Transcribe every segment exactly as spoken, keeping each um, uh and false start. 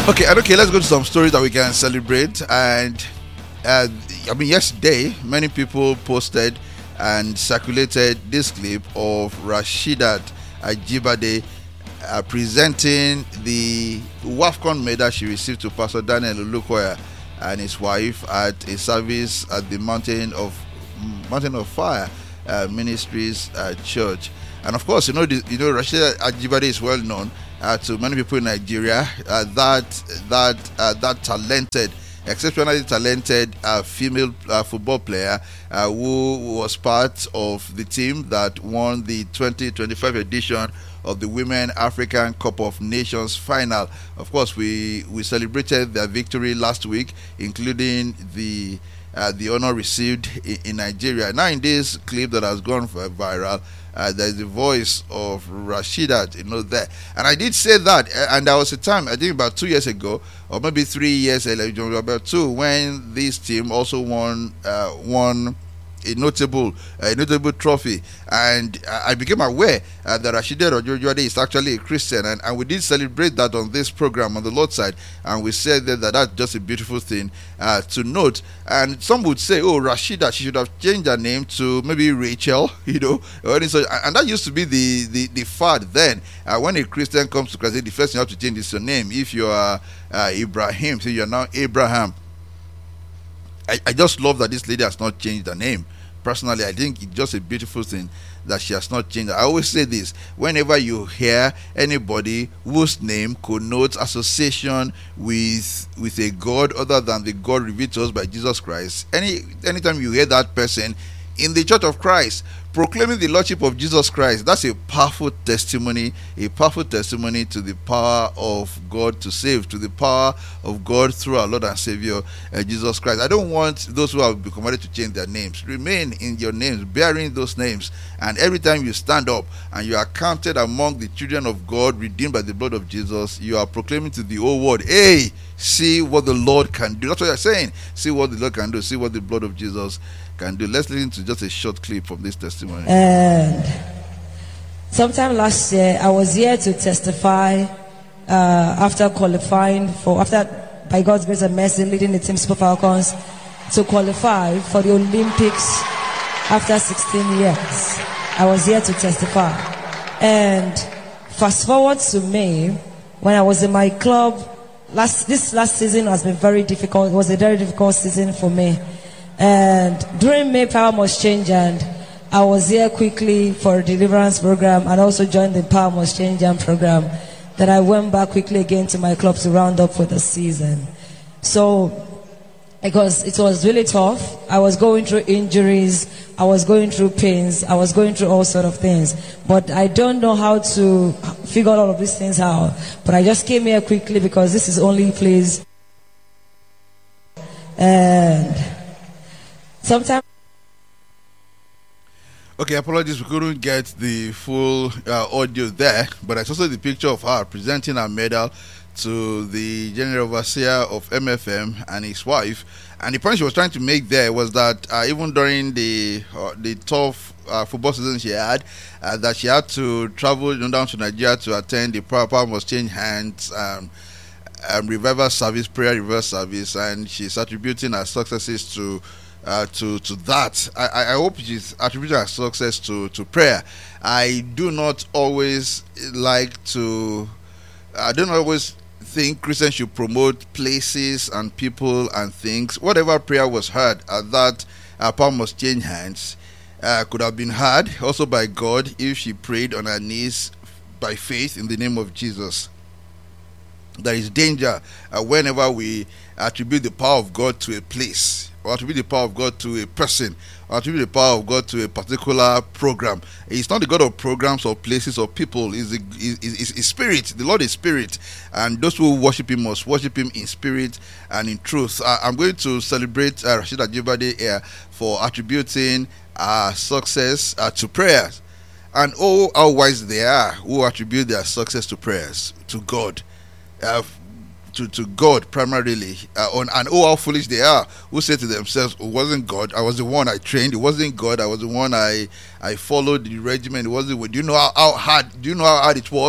Okay, and okay, let's go to some stories that we can celebrate. And uh, I mean, yesterday, many people posted and circulated this clip of Rasheedat Ajibade uh, presenting the WAFCON medal she received to Pastor Daniel Olukoya and his wife at a service at the Mountain of Mountain of Fire uh, Ministries uh, Church. And of course, you know, the, you know, Rasheedat Ajibade is well known uh, to many people in Nigeria. Uh, that that uh, that talented, exceptionally talented uh, female uh, football player uh, who was part of the team that won the twenty twenty-five edition of the Women African Cup of Nations final. Of course, we we celebrated their victory last week, including the uh, the honor received in, in Nigeria. Now, in this clip that has gone viral, Uh, there's the voice of Rasheedat, you know, there. And I did say that, and there was a time, I think about two years ago, or maybe three years ago, about two, when this team also won uh, won a notable a notable trophy. And I became aware uh, that Rasheedat Ajibade is actually a Christian, and, and we did celebrate that on this program on the Lord's side, and we said that, that that's just a beautiful thing uh, to note. And some would say, oh, Rasheedat, she should have changed her name to maybe Rachel, you know, or any such, and that used to be the the, the fad then. Uh, when a Christian comes to Christ, the first thing you have to change is your name. If you are uh, Ibrahim, so you're now Abraham. I, I just love that this lady has not changed her name. Personally, I think it's just a beautiful thing that she has not changed. I always say this: whenever you hear anybody whose name connotes association with with a God other than the God revealed to us by Jesus Christ, any anytime you hear that person in the Church of Christ proclaiming the Lordship of Jesus Christ, that's a powerful testimony, a powerful testimony to the power of God to save, to the power of God through our Lord and Savior uh, Jesus Christ. I don't want those who have been commanded to change their names. Remain in your names, bearing those names, and every time you stand up and you are counted among the children of God, redeemed by the blood of Jesus, you are proclaiming to the whole world, hey, see what the Lord can do. That's what you're saying. See what the Lord can do. See what the blood of Jesus can do. Let's listen to just a short clip from this testimony. And sometime last year, I was here to testify uh, after qualifying for, after, by God's grace and mercy, leading the team Super Falcons to qualify for the Olympics after sixteen years. I was here to testify. And fast forward to May, when I was in my club, last this last season has been very difficult. It was a very difficult season for me. And during May, Power Must Change, and I was here quickly for a deliverance program and also joined the Power Must Change program. Then I went back quickly again to my club to round up for the season. So, because it was really tough, I was going through injuries, I was going through pains, I was going through all sort of things. But I don't know how to figure all of these things out. But I just came here quickly because this is the only place. And sometimes. Okay, apologies, we couldn't get the full uh, audio there, but I saw the picture of her presenting her medal to the General Overseer of M F M and his wife. And the point she was trying to make there was that uh, even during the uh, the tough uh, football season she had, uh, that she had to travel, you know, down to Nigeria to attend the Power, Power Must Change Hands um, um, revival service, prayer revival service, and she's attributing her successes to Uh, to to that. I, I hope she's attributing her success to, to prayer. I do not always like to, I don't always think Christians should promote places and people and things. Whatever prayer was heard at that uh, Power Must Change Hands uh, could have been heard also by God if she prayed on her knees by faith in the name of Jesus. There is danger uh, whenever we attribute the power of God to a place, or attribute the power of God to a person, or attribute the power of God to a particular program. He's not the God of programs or places or people. He's the is is spirit. The Lord is spirit, and those who worship Him must worship Him in spirit and in truth. Uh, I'm going to celebrate uh, Rasheedat Ajibade here for attributing uh, success uh, to prayers, and oh, how wise they are who attribute their success to prayers, to God. Uh, To, to God primarily, uh, on, and oh how foolish they are who say to themselves, oh, it wasn't God, I was the one I trained, it wasn't God, I was the one I I followed the regimen, it wasn't. Do you know how, how hard do you know how hard it was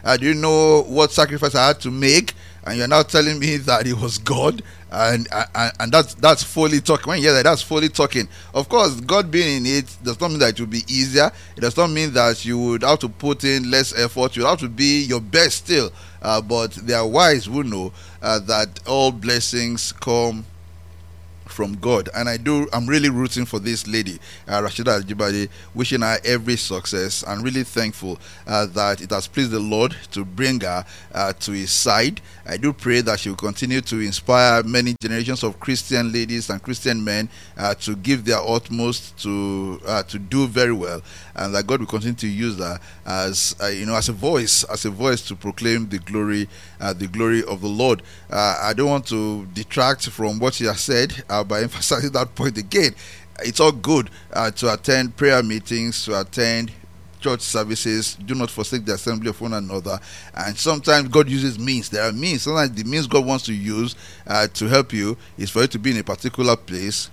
Uh, do you know what sacrifice I had to make? And you're now telling me that it was God, and and, and that's that's fully talking. When you hear that, that's fully talking. Of course, God being in it does not mean that it will be easier. It does not mean that you would have to put in less effort. You have to be your best still. Uh, but there are wise who know uh, that all blessings come from God, and I do I'm really rooting for this lady, uh, Rasheedat Ajibade, wishing her every success, and really thankful uh, that it has pleased the Lord to bring her uh, to his side. I do pray that she will continue to inspire many generations of Christian ladies and Christian men uh, to give their utmost to uh, to do very well, and that God will continue to use her as uh, you know as a voice as a voice to proclaim the glory uh, the glory of the Lord. uh, I don't want to detract from what she has said uh, by emphasizing that point again. It's all good uh, to attend prayer meetings, to attend church services. Do not forsake the assembly of one another. And sometimes God uses means. There are means. Sometimes the means God wants to use uh, to help you is for you to be in a particular place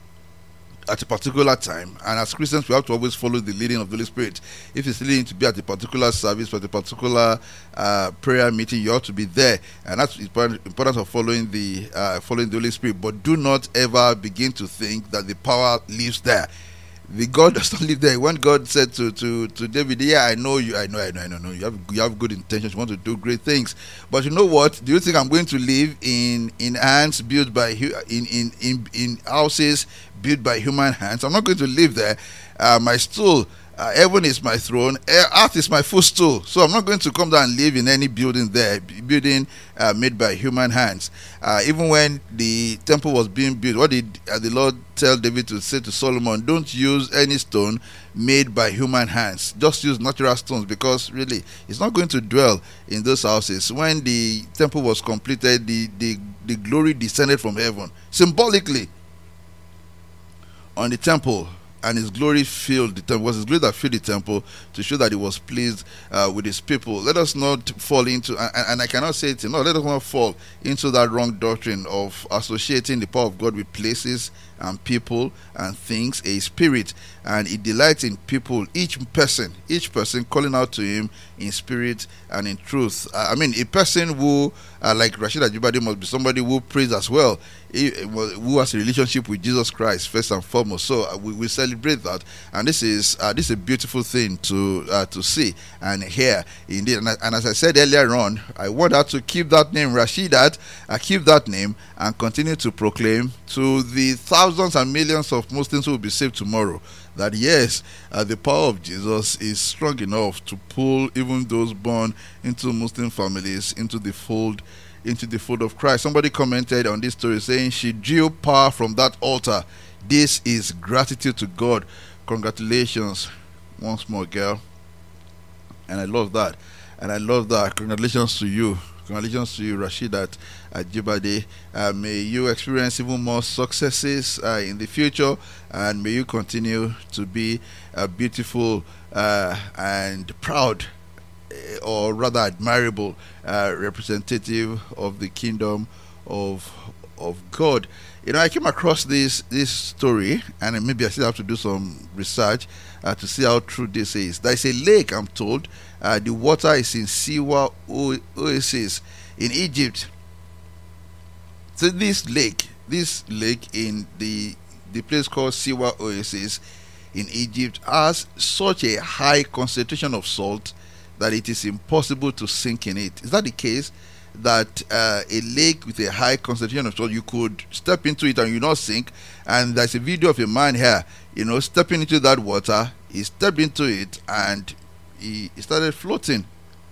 at a particular time. And as Christians, we have to always follow the leading of the Holy Spirit. If it's leading to be at a particular service or at a particular uh, prayer meeting, you ought to be there, and that's important importance of following the uh, following the Holy Spirit. But do not ever begin to think that the power lives there. The God does not live there. When God said to, to, to David, yeah, I know you, I know, I know, I know, you have you have good intentions, you want to do great things. But you know what? Do you think I'm going to live in in hands built by in in in, in houses built by human hands? I'm not going to live there. Uh, my stool, uh, heaven is my throne, earth is my footstool. So I'm not going to come down and live in any building there, building uh, made by human hands. Uh, even when the temple was being built, what did uh, the Lord tell David to say to Solomon? Don't use any stone made by human hands. Just use natural stones, because really it's not going to dwell in those houses. When the temple was completed, the, the, the glory descended from heaven symbolically on the temple, and his glory filled the temple. It was his glory that filled the temple to show that he was pleased uh, with his people. Let us not fall into, and, and I cannot say it enough, let us not fall into that wrong doctrine of associating the power of God with places and people and things. A spirit, and he delights in people, each person, each person calling out to him in spirit and in truth. Uh, I mean, a person who, uh, like Rasheedat Ajibade, must be somebody who prays as well, he, who has a relationship with Jesus Christ first and foremost. So uh, we, we celebrate that, and this is uh, this is a beautiful thing to uh, to see and hear indeed. And, and as I said earlier on, I want her to keep that name, Rasheedat, uh, keep that name, and continue to proclaim to the thousands and millions of Muslims who will be saved tomorrow that yes, uh, the power of Jesus is strong enough to pull even those born into Muslim families into the fold into the fold of Christ. Somebody commented on this story saying she drew power from that altar. This is gratitude to God. Congratulations once more, girl. And I love that. And I love that. Congratulations to you. Congratulations to you, Rasheedat Ajibade. Uh, may you experience even more successes uh, in the future, and may you continue to be a beautiful uh, and proud, uh, or rather admirable, uh, representative of the kingdom of of God. You know, I came across this this story, and maybe I still have to do some research uh, to see how true this is. There is a lake, I'm told. Uh, the water is in Siwa Oasis in Egypt. So this lake, this lake in the the place called Siwa Oasis in Egypt has such a high concentration of salt that it is impossible to sink in it. Is that the case? That uh, a lake with a high concentration of salt, you could step into it and you not sink? And there's a video of a man here, you know, stepping into that water. He stepped into it and he started floating.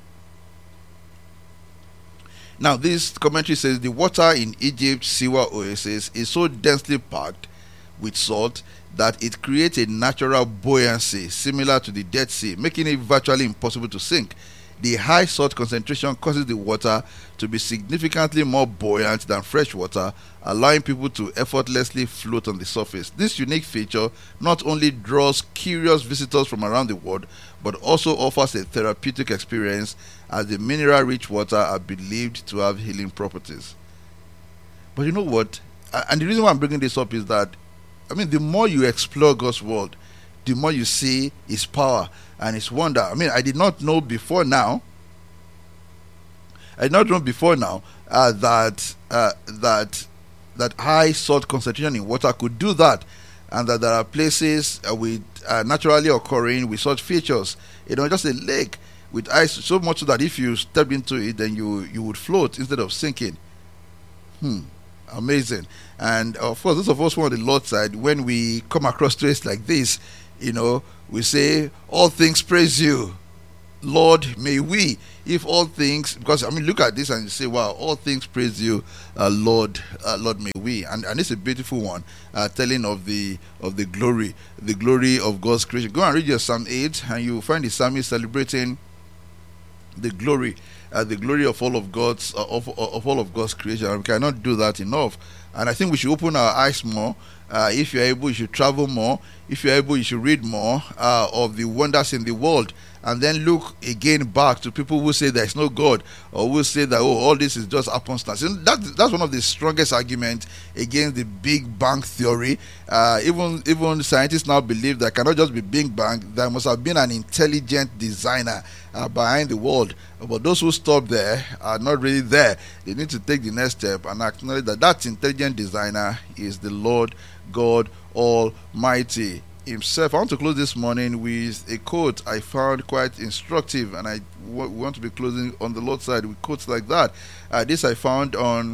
Now this commentary says the water in Egypt's Siwa Oasis is so densely packed with salt that it creates a natural buoyancy similar to the Dead Sea, making it virtually impossible to sink. The high salt concentration causes the water to be significantly more buoyant than fresh water, allowing people to effortlessly float on the surface. This unique feature not only draws curious visitors from around the world, but also offers a therapeutic experience, as the mineral-rich water are believed to have healing properties. But you know what? And the reason why I'm bringing this up is that, I mean, the more you explore God's world, the more you see His power and His wonder. I mean, I did not know before now I did not know before now uh, that uh, that that high salt concentration in water could do that, and that there are places uh, with uh, naturally occurring with such features. You know, just a lake with ice, so much so that if you step into it, then you you would float instead of sinking. Hmm. Amazing. And of course, those of us who are on the Lord's side, when we come across traits like this, you know, we say, all things praise you, Lord, may we. If all things, because I mean, look at this and you say, wow, all things praise you, uh, Lord, uh, Lord, may we. And and it's a beautiful one, uh, telling of the of the glory, the glory of God's creation. Go and read your Psalm eight, and you will find the psalmist celebrating the glory, uh, the glory of all of God's uh, of, of all of God's creation. We cannot do that enough, and I think we should open our eyes more. Uh, if you're able, you should travel more. If you're able, you should read more uh, of the wonders in the world, and then look again back to people who say there is no God, or who say that, oh, all this is just happenstance. And that, that's one of the strongest arguments against the Big Bang theory. Uh, even even scientists now believe that cannot just be Big Bang. There must have been an intelligent designer uh, behind the world. But those who stop there are not really there. They need to take the next step and acknowledge that that intelligent designer is the Lord God Almighty himself. I want to close this morning with a quote I found quite instructive, and I w- want to be closing on the Lord's side with quotes like that. Uh, this I found on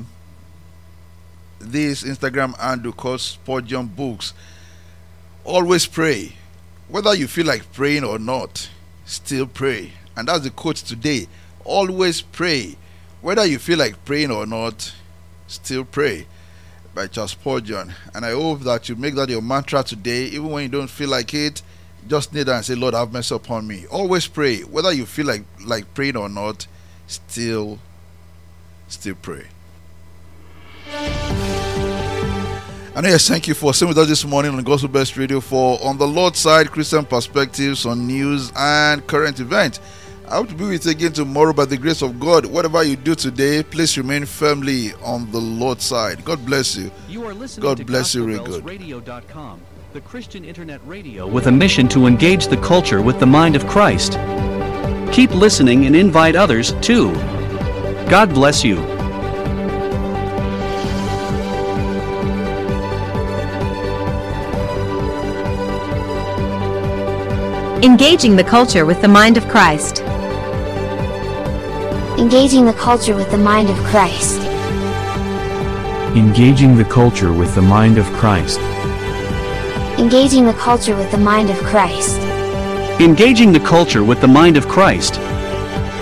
this Instagram handle called Spurgeon Books. Always pray. Whether you feel like praying or not, still pray. And that's the quote today. Always pray. Whether you feel like praying or not, still pray. By Charles Spurgeon. And I hope that you make that your mantra today, even when you don't feel like it. Just kneel down and say, Lord, have mercy upon me. Always pray. Whether you feel like like praying or not, still still pray. And yes, thank you for staying with us this morning on Gospel Best Radio for On the Lord's Side, Christian Perspectives on News and Current Events. I hope to be with you again tomorrow by the grace of God. Whatever you do today, please remain firmly on the Lord's side. God bless you. You are listening God to bless you very Gospel Bells good. Radio dot com, the Christian internet radio with a mission to engage the culture with the mind of Christ. Keep listening and invite others too. God bless you. Engaging the culture with the mind of Christ. Engaging the culture with the mind of Christ. Engaging the culture with the mind of Christ. Engaging the culture with the mind of Christ. Engaging the culture with the mind of Christ.